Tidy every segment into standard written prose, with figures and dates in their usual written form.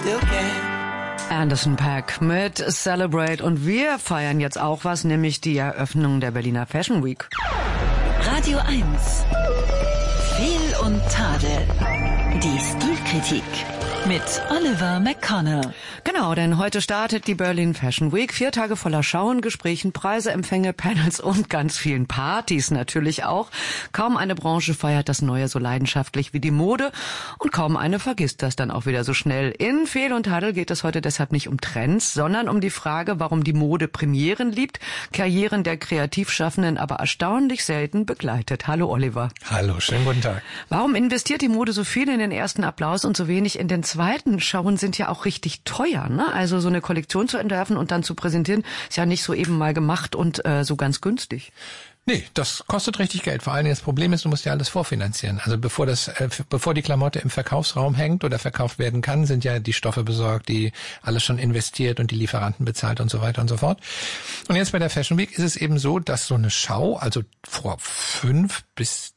still can. Anderson .Paak mit Celebrate und wir feiern jetzt auch was, nämlich die Eröffnung der Berliner Fashion Week. Radio 1. Fehl und Tadel. Die Stilkritik mit Oliver McConnell. Genau, denn heute startet die Berlin Fashion Week. 4 Tage voller Schauen, Gesprächen, Preise, Empfänge, Panels und ganz vielen Partys natürlich auch. Kaum eine Branche feiert das Neue so leidenschaftlich wie die Mode und kaum eine vergisst das dann auch wieder so schnell. In Fehl und Tadel geht es heute deshalb nicht um Trends, sondern um die Frage, warum die Mode Premieren liebt, Karrieren der Kreativschaffenden aber erstaunlich selten begleitet. Hallo Oliver. Hallo, schönen guten Tag. Warum investiert die Mode so viel in den ersten Applaus und so wenig in den zweiten? Schauen sind ja auch richtig teuer, ne? Also so eine Kollektion zu entwerfen und dann zu präsentieren, ist ja nicht so eben mal gemacht und so ganz günstig. Nee, das kostet richtig Geld. Vor allen Dingen das Problem ist, du musst ja alles vorfinanzieren. Also bevor die Klamotte im Verkaufsraum hängt oder verkauft werden kann, sind ja die Stoffe besorgt, die alles schon investiert und die Lieferanten bezahlt und so weiter und so fort. Und jetzt bei der Fashion Week ist es eben so, dass so eine Schau, also vor 5 bis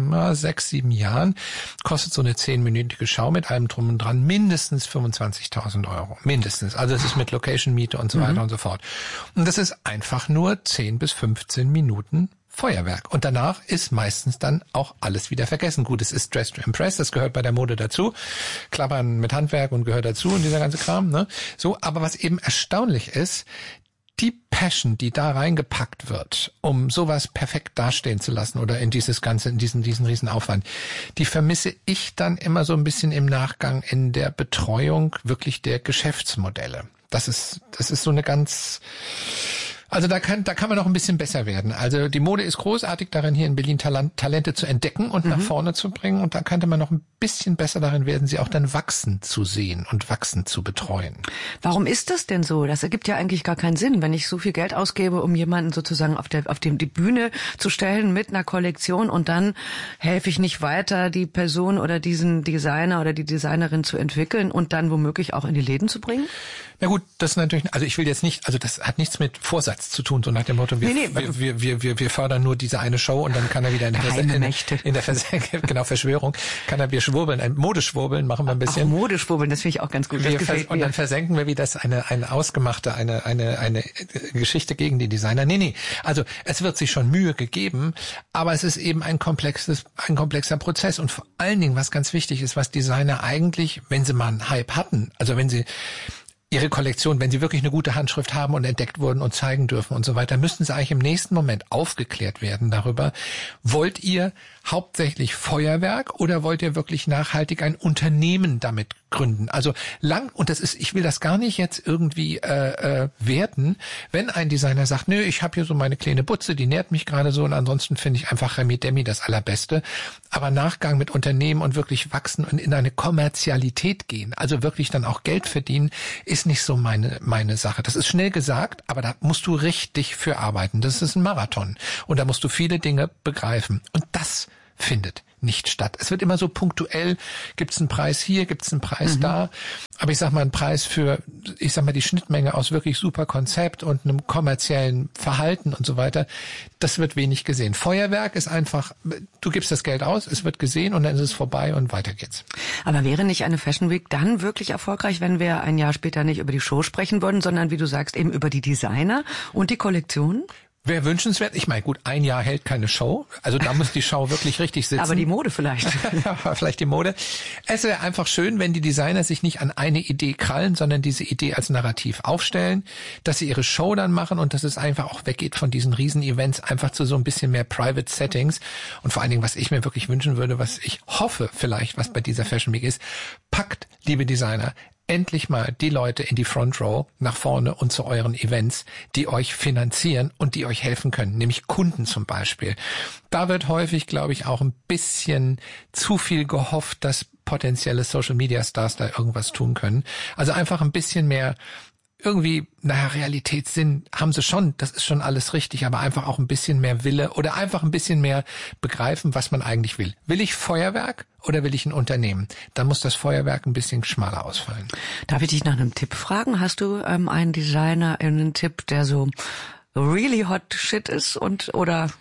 6, 7 Jahren kostet so eine 10-minütige Schau mit allem drum und dran mindestens 25.000 €. Mindestens. Also es ist mit Location-Miete und so weiter und so fort. Und das ist einfach nur 10 bis 15 Minuten Feuerwerk. Und danach ist meistens dann auch alles wieder vergessen. Gut, es ist Dress to Impress, das gehört bei der Mode dazu. Klappern mit Handwerk und gehört dazu und dieser ganze Kram, ne? So, aber was eben erstaunlich ist, die Passion, die da reingepackt wird, um sowas perfekt dastehen zu lassen oder in dieses Ganze, in diesen riesen Aufwand, die vermisse ich dann immer so ein bisschen im Nachgang in der Betreuung wirklich der Geschäftsmodelle. Das ist so eine ganz, also da kann man noch ein bisschen besser werden. Also die Mode ist großartig darin, hier in Berlin Talente zu entdecken und nach vorne zu bringen. Und da könnte man noch ein bisschen besser darin werden, sie auch dann wachsen zu sehen und wachsen zu betreuen. Warum ist das denn so? Das ergibt ja eigentlich gar keinen Sinn, wenn ich so viel Geld ausgebe, um jemanden sozusagen auf die Bühne zu stellen mit einer Kollektion und dann helfe ich nicht weiter, die Person oder diesen Designer oder die Designerin zu entwickeln und dann womöglich auch in die Läden zu bringen? Na gut, das ist natürlich, also ich will jetzt nicht, also das hat nichts mit Vorsatz zu tun, so nach dem Motto, wir fördern nur diese eine Show und dann kann er wieder in der Verschwörung, kann er wir schwurbeln, Modeschwurbeln machen wir ein bisschen. Ach, Modeschwurbeln, das finde ich auch ganz gut. Und dann versenken wir, wie das eine ausgemachte, eine Geschichte gegen die Designer. Nee, also es wird sich schon Mühe gegeben, aber es ist eben ein komplexer Prozess und vor allen Dingen, was ganz wichtig ist, was Designer eigentlich, wenn sie mal einen Hype hatten, also wenn sie ihre Kollektion, wenn sie wirklich eine gute Handschrift haben und entdeckt wurden und zeigen dürfen und so weiter, müssten sie eigentlich im nächsten Moment aufgeklärt werden darüber, wollt ihr hauptsächlich Feuerwerk oder wollt ihr wirklich nachhaltig ein Unternehmen damit gründen? Also und das ist, ich will das gar nicht jetzt irgendwie werten, wenn ein Designer sagt, nö, ich habe hier so meine kleine Butze, die nährt mich gerade so und ansonsten finde ich einfach Remi Demi das Allerbeste. Aber Nachgang mit Unternehmen und wirklich wachsen und in eine Kommerzialität gehen, also wirklich dann auch Geld verdienen, ist nicht so meine Sache. Das ist schnell gesagt, aber da musst du richtig für arbeiten. Das ist ein Marathon und da musst du viele Dinge begreifen und das findet nicht statt. Es wird immer so punktuell, gibt's einen Preis hier, gibt's einen Preis da, aber ich sag mal, ein Preis für, ich sag mal, die Schnittmenge aus wirklich super Konzept und einem kommerziellen Verhalten und so weiter, das wird wenig gesehen. Feuerwerk ist einfach, du gibst das Geld aus, es wird gesehen und dann ist es vorbei und weiter geht's. Aber wäre nicht eine Fashion Week dann wirklich erfolgreich, wenn wir ein Jahr später nicht über die Show sprechen würden, sondern wie du sagst, eben über die Designer und die Kollektionen? Wäre wünschenswert. Ich meine, gut, ein Jahr hält keine Show. Also da muss die Show wirklich richtig sitzen. Aber die Mode vielleicht. Ja, vielleicht die Mode. Es wäre einfach schön, wenn die Designer sich nicht an eine Idee krallen, sondern diese Idee als Narrativ aufstellen, dass sie ihre Show dann machen und dass es einfach auch weggeht von diesen Riesen-Events einfach zu so ein bisschen mehr Private Settings. Und vor allen Dingen, was ich mir wirklich wünschen würde, was ich hoffe vielleicht, was bei dieser Fashion Week ist, packt, liebe Designer, endlich mal die Leute in die Front Row nach vorne und zu euren Events, die euch finanzieren und die euch helfen können, nämlich Kunden zum Beispiel. Da wird häufig, glaube ich, auch ein bisschen zu viel gehofft, dass potenzielle Social-Media-Stars da irgendwas tun können. Also einfach ein bisschen mehr irgendwie, Realitätssinn haben sie schon, das ist schon alles richtig, aber einfach auch ein bisschen mehr Wille oder einfach ein bisschen mehr begreifen, was man eigentlich will. Will ich Feuerwerk oder will ich ein Unternehmen? Dann muss das Feuerwerk ein bisschen schmaler ausfallen. Darf ich dich nach einem Tipp fragen? Hast du einen Designer, einen Tipp, der so really hot shit ist oder...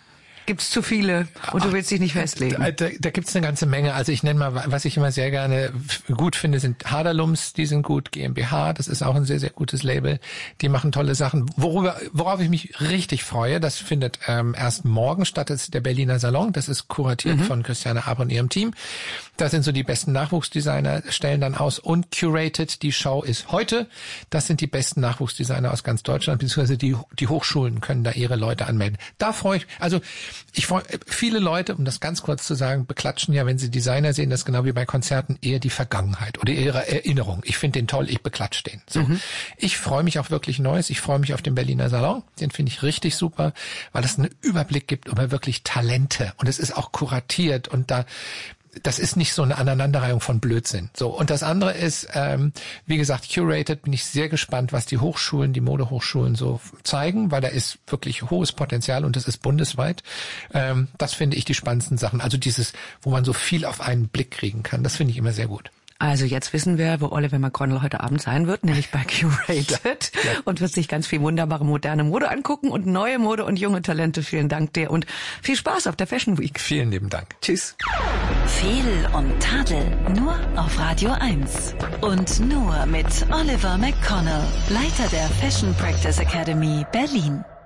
Gibt's zu viele und du willst dich nicht festlegen? Da gibt's eine ganze Menge. Also ich nenne mal, was ich immer sehr gerne gut finde, sind Haderlums, die sind gut, GmbH, das ist auch ein sehr, sehr gutes Label. Die machen tolle Sachen. Worauf ich mich richtig freue, das findet erst morgen statt, das ist der Berliner Salon, das ist kuratiert von Christiane Aber und ihrem Team. Da sind so die besten Nachwuchsdesigner, stellen dann aus und Curated, die Show ist heute. Das sind die besten Nachwuchsdesigner aus ganz Deutschland, beziehungsweise die Hochschulen können da ihre Leute anmelden. Da freue ich freue, viele Leute, um das ganz kurz zu sagen, beklatschen ja, wenn sie Designer sehen, das ist genau wie bei Konzerten, eher die Vergangenheit oder ihre Erinnerung. Ich finde den toll, ich beklatsche den. So. Ich freue mich auf wirklich Neues, ich freue mich auf den Berliner Salon, den finde ich richtig super, weil es einen Überblick gibt über wirklich Talente und es ist auch kuratiert und das ist nicht so eine Aneinanderreihung von Blödsinn. So. Und das andere ist, wie gesagt, Curated, bin ich sehr gespannt, was die Hochschulen, die Modehochschulen so zeigen, weil da ist wirklich hohes Potenzial und das ist bundesweit. Das finde ich die spannendsten Sachen. Also dieses, wo man so viel auf einen Blick kriegen kann, das finde ich immer sehr gut. Also jetzt wissen wir, wo Oliver McConnell heute Abend sein wird, nämlich bei Curated und wird sich ganz viel wunderbare moderne Mode angucken und neue Mode und junge Talente. Vielen Dank dir und viel Spaß auf der Fashion Week. Vielen lieben Dank. Tschüss. Fehl und Tadel nur auf Radio 1 und nur mit Oliver McConnell, Leiter der Fashion Practice Academy Berlin.